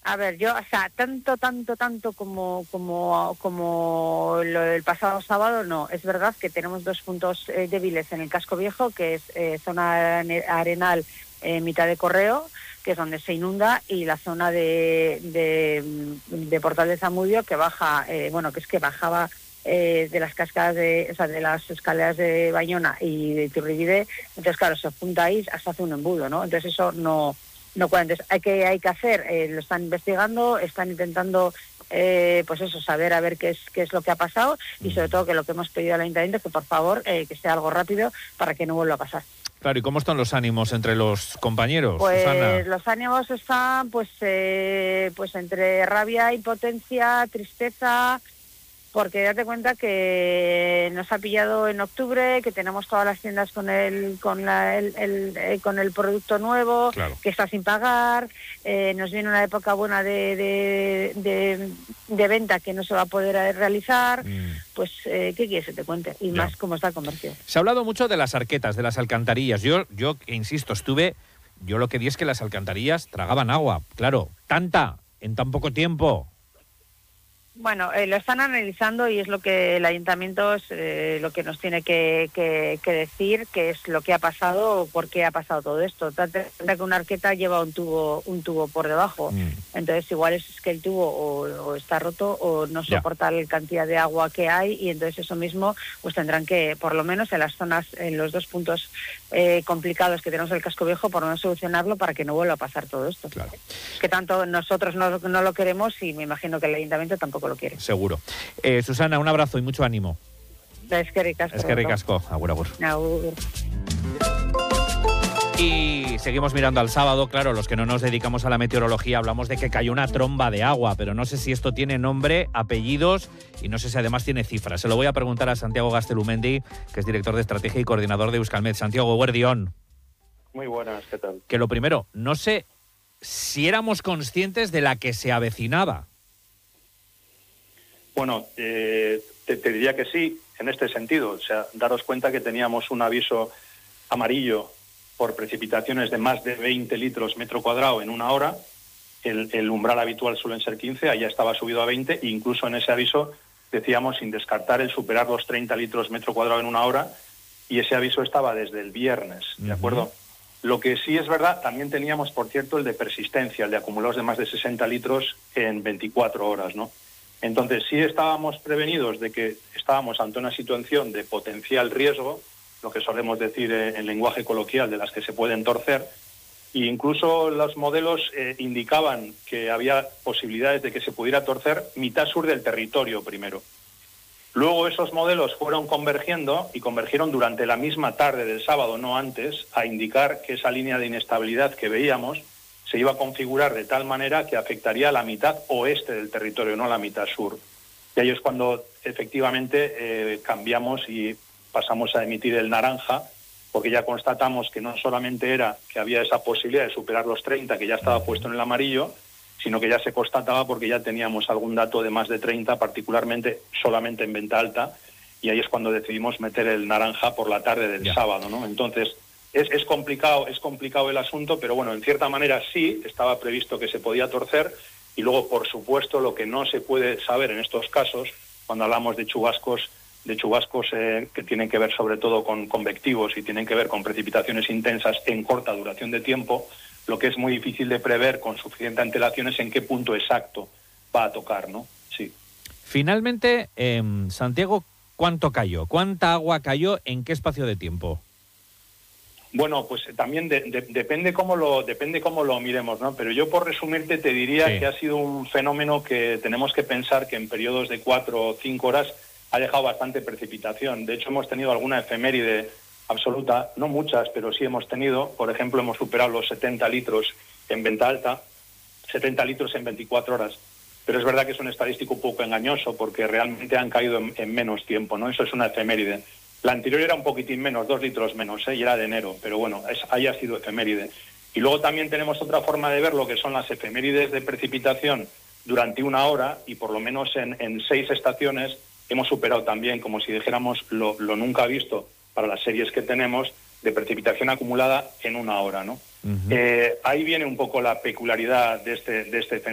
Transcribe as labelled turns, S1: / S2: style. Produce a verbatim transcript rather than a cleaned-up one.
S1: A ver, yo, o sea, tanto, tanto, tanto como como como lo del pasado sábado, no. Es verdad que tenemos dos puntos eh, débiles en el casco viejo, que es eh, zona arenal, eh, mitad de Correo, que es donde se inunda, y la zona de, de, de Portal de Zamudio, que baja, eh, bueno, que es que bajaba eh, de las cascadas, de, o sea, de las escaleras de Bayona y de Iturribide. Entonces, claro, se junta ahí, se hace un embudo, ¿no? Entonces eso no... No, entonces hay que hay que hacer, eh, lo están investigando, están intentando, eh, pues eso, saber a ver qué es qué es lo que ha pasado, y sobre todo que lo que hemos pedido al ayuntamiento, que por favor, eh, que sea algo rápido para que no vuelva a pasar.
S2: Claro, ¿y cómo están los ánimos entre los compañeros,
S1: Pues
S2: Susana?
S1: los ánimos están, pues, eh, pues entre rabia, impotencia, tristeza, porque date cuenta que nos ha pillado en octubre, que tenemos todas las tiendas con el con la, el, el, el con el producto nuevo,
S2: claro,
S1: que está sin pagar, eh, nos viene una época buena de, de, de, de venta que no se va a poder realizar, mm. pues eh, ¿qué quieres que te cuente? Y ya. Más cómo está el comercio.
S2: Se ha hablado mucho de las arquetas, de las alcantarillas. Yo, yo insisto, estuve, yo lo que vi es que las alcantarillas tragaban agua, claro, tanta, en tan poco tiempo.
S1: Bueno, eh, lo están analizando y es lo que el ayuntamiento es eh, lo que nos tiene que, que, que decir, qué es lo que ha pasado o por qué ha pasado todo esto. Trata que una arqueta lleva un tubo un tubo por debajo, mm. entonces igual es que el tubo o, o está roto o no soporta yeah. la cantidad de agua que hay, y entonces eso mismo pues tendrán que, por lo menos en las zonas, en los dos puntos eh, complicados que tenemos el casco viejo, por no menos solucionarlo para que no vuelva a pasar todo esto.
S2: Claro.
S1: Que tanto nosotros no, no lo queremos, y me imagino que el ayuntamiento tampoco lo quiere.
S2: Seguro. Eh, Susana, un abrazo y mucho ánimo.
S1: Es que ricasco.
S2: Es que ricasco. Agur, agur.
S1: Agur.
S2: Y seguimos mirando al sábado. Claro, los que no nos dedicamos a la meteorología hablamos de que cayó una tromba de agua, pero no sé si esto tiene nombre, apellidos y no sé si además tiene cifras. Se lo voy a preguntar a Santiago Gastelumendi, que es director de estrategia y coordinador de Euskalmet. Santiago, guardión.
S3: Muy buenas, ¿qué tal?
S2: Que lo primero, no sé si éramos conscientes de la que se avecinaba.
S3: Bueno, eh, te, te diría que sí, en este sentido. O sea, daros cuenta que teníamos un aviso amarillo por precipitaciones de más de veinte litros metro cuadrado en una hora. El, el umbral habitual suelen ser quince, allá estaba subido a veinte, e incluso en ese aviso decíamos sin descartar el superar los treinta litros metro cuadrado en una hora, y ese aviso estaba desde el viernes, ¿de acuerdo? Uh-huh. Lo que sí es verdad, también teníamos, por cierto, el de persistencia, el de acumulados de más de sesenta litros en veinticuatro horas, ¿no? Entonces, sí estábamos prevenidos de que estábamos ante una situación de potencial riesgo, lo que solemos decir en lenguaje coloquial, de las que se pueden torcer, e incluso los modelos eh, indicaban que había posibilidades de que se pudiera torcer mitad sur del territorio primero. Luego esos modelos fueron convergiendo y convergieron durante la misma tarde del sábado, no antes, a indicar que esa línea de inestabilidad que veíamos se iba a configurar de tal manera que afectaría a la mitad oeste del territorio, no a la mitad sur. Y ahí es cuando efectivamente eh, cambiamos y pasamos a emitir el naranja, porque ya constatamos que no solamente era que había esa posibilidad de superar los treinta, que ya estaba puesto en el amarillo, sino que ya se constataba porque ya teníamos algún dato de más de treinta, particularmente solamente en venta alta, y ahí es cuando decidimos meter el naranja por la tarde del yeah. sábado, ¿no? Entonces, Es, es complicado, es complicado el asunto, pero bueno, en cierta manera sí, estaba previsto que se podía torcer, y luego, por supuesto, lo que no se puede saber en estos casos, cuando hablamos de chubascos, de chubascos eh, que tienen que ver sobre todo con convectivos y tienen que ver con precipitaciones intensas en corta duración de tiempo, lo que es muy difícil de prever con suficiente antelación es en qué punto exacto va a tocar, ¿no? Sí.
S2: Finalmente, eh, Santiago, ¿cuánto cayó? ¿Cuánta agua cayó? ¿En qué espacio de tiempo?
S3: Bueno, pues también de, de, depende cómo lo depende cómo lo miremos, ¿no? Pero yo, por resumirte, te diría sí. que ha sido un fenómeno que tenemos que pensar que en periodos de cuatro o cinco horas ha dejado bastante precipitación. De hecho, hemos tenido alguna efeméride absoluta, no muchas, pero sí hemos tenido. Por ejemplo, hemos superado los setenta litros en venta alta, setenta litros en veinticuatro horas. Pero es verdad que es un estadístico un poco engañoso, porque realmente han caído en, en menos tiempo, ¿no? Eso es una efeméride. La anterior era un poquitín menos, dos litros menos, ¿eh? Y era de enero, pero bueno, es, haya sido efeméride. Y luego también tenemos otra forma de ver lo que son las efemérides de precipitación durante una hora, y por lo menos en, en seis estaciones hemos superado también, como si dijéramos, lo, lo nunca visto para las series que tenemos de precipitación acumulada en una hora, ¿no? Uh-huh. Eh, ahí viene un poco la peculiaridad de este, de este fenómeno.